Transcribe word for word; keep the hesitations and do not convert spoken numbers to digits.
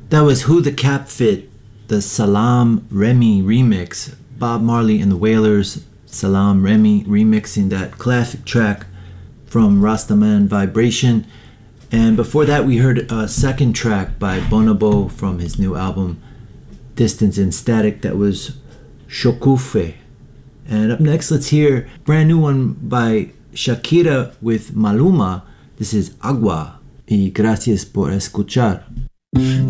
That was Who the Cap Fit, the Salaam Remi remix. Bob Marley and the Wailers, Salaam Remi remixing that classic track from Rastaman Vibration. And before that we heard a second track by Bonobo from his new album Distance and Static. That was Shokufe. And up next, let's hear a brand new one by Shakira with Maluma. This is Agua. Y gracias por escuchar.